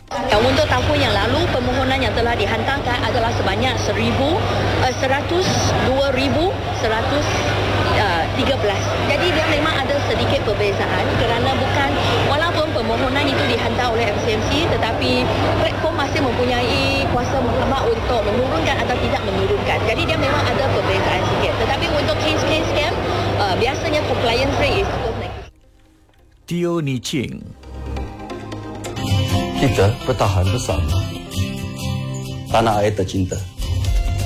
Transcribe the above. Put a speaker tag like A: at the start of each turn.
A: Untuk tahun yang lalu, permohonan yang telah dihantarkan adalah sebanyak 102,113. Jadi dia memang ada sedikit perbezaan kerana walaupun permohonan itu dihantar oleh FCMC, tetapi platform masih mempunyai kuasa mutlak untuk menurunkan atau tidak menurunkan. Jadi dia memang ada perbezaan sikit. Tetapi untuk case-case scam, biasanya compliance rate is cukup naik.
B: Teo Ni Ching.
C: Kita pertahan bersama. Tanah air tercinta.